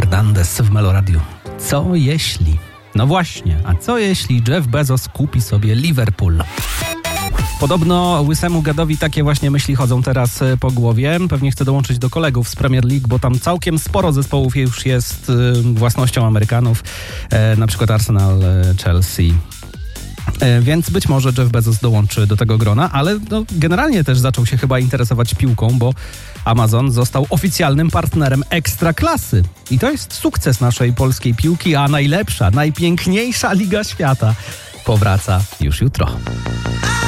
Hernandez w Meloradiu. Co jeśli? No właśnie, a co jeśli Jeff Bezos kupi sobie Liverpool? Podobno łysemu gadowi takie właśnie myśli chodzą teraz po głowie. Pewnie chce dołączyć do kolegów z Premier League, bo tam całkiem sporo zespołów już jest własnością Amerykanów. Na przykład Arsenal, Chelsea. Więc być może Jeff Bezos dołączy do tego grona, ale generalnie też zaczął się chyba interesować piłką, bo Amazon został oficjalnym partnerem Ekstraklasy. I to jest sukces naszej polskiej piłki, a najlepsza, najpiękniejsza liga świata powraca już jutro.